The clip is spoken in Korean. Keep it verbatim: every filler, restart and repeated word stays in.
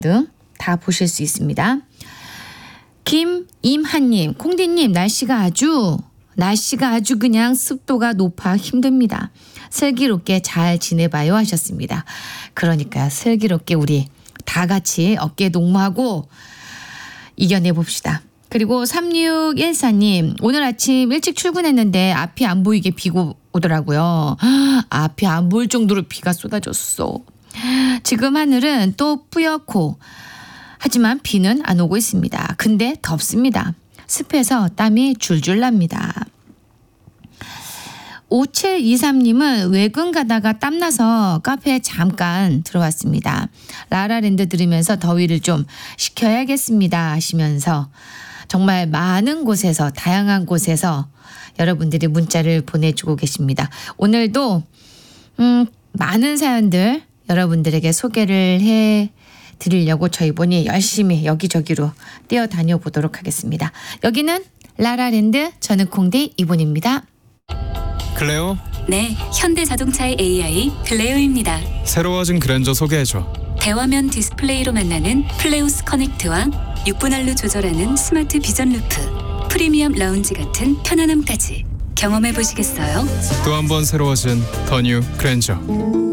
등 다 보실 수 있습니다. 김임한님, 콩디님 날씨가 아주 날씨가 아주 그냥 습도가 높아 힘듭니다. 슬기롭게 잘 지내봐요 하셨습니다. 그러니까 슬기롭게 우리 다 같이 어깨 동무하고 이겨내 봅시다. 그리고 삼육일사님, 오늘 아침 일찍 출근했는데 앞이 안 보이게 비가 오더라고요. 앞이 안 보일 정도로 비가 쏟아졌어. 지금 하늘은 또 뿌옇고 하지만 비는 안 오고 있습니다. 근데 덥습니다. 습해서 땀이 줄줄 납니다. 오칠이삼님은 외근 가다가 땀나서 카페에 잠깐 들어왔습니다. 라라랜드 들으면서 더위를 좀 식혀야겠습니다 하시면서 정말 많은 곳에서 다양한 곳에서 여러분들이 문자를 보내주고 계십니다. 오늘도 음, 많은 사연들 여러분들에게 소개를 해 드리려고 저희 분이 열심히 여기저기로 뛰어다녀 보도록 하겠습니다. 여기는 라라랜드, 저는 콩디 이분입니다. 클레오? 네, 현대자동차의 에이아이 클레오입니다. 새로워진 그랜저 소개해줘. 대화면 디스플레이로 만나는 플레오스 커넥트와 육 분 할로 조절하는 스마트 비전 루프, 프리미엄 라운지 같은 편안함까지 경험해 보시겠어요? 또 한 번 새로워진 더 뉴 그랜저.